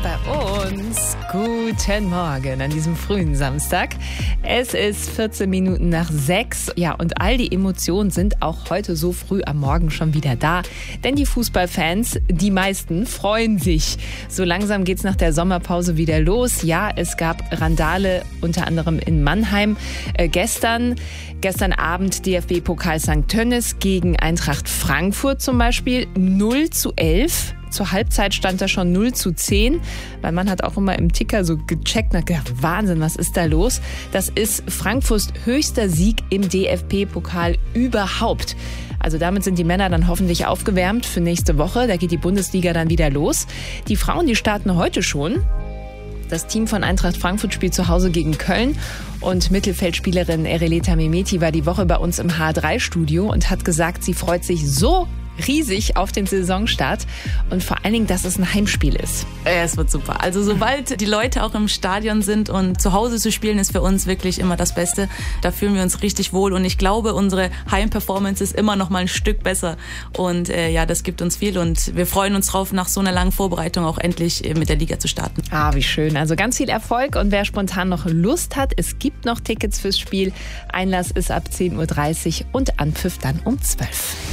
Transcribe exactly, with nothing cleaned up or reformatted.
bei uns. Guten Morgen an diesem frühen Samstag. Es ist vierzehn Minuten nach sechs. Ja, und all die Emotionen sind auch heute so früh am Morgen schon wieder da. Denn die Fußballfans, die meisten, freuen sich. So langsam geht's nach der Sommerpause wieder los. Ja, es gab Randale, unter anderem in Mannheim. Äh, gestern, gestern Abend D F B-Pokal Sankt Tönnis gegen Eintracht Frankfurt zum Beispiel. null zu elf. Zur Halbzeit stand da schon null zu zehn, weil man hat auch immer im Ticker so gecheckt und hat gedacht, Wahnsinn, was ist da los? Das ist Frankfurts höchster Sieg im D F B-Pokal überhaupt. Also damit sind die Männer dann hoffentlich aufgewärmt für nächste Woche. Da geht die Bundesliga dann wieder los. Die Frauen, die starten heute schon. Das Team von Eintracht Frankfurt spielt zu Hause gegen Köln. Und Mittelfeldspielerin Ereleta Mehmeti war die Woche bei uns im H drei Studio und hat gesagt, sie freut sich so riesig auf den Saisonstart und vor allen Dingen, dass es ein Heimspiel ist. Ja, es wird super. Also sobald die Leute auch im Stadion sind und zu Hause zu spielen, ist für uns wirklich immer das Beste. Da fühlen wir uns richtig wohl und ich glaube, unsere Heimperformance ist immer noch mal ein Stück besser und äh, ja, das gibt uns viel und wir freuen uns drauf, nach so einer langen Vorbereitung auch endlich mit der Liga zu starten. Ah, wie schön. Also ganz viel Erfolg und wer spontan noch Lust hat, es gibt noch Tickets fürs Spiel. Einlass ist ab zehn Uhr dreißig und Anpfiff dann um zwölf.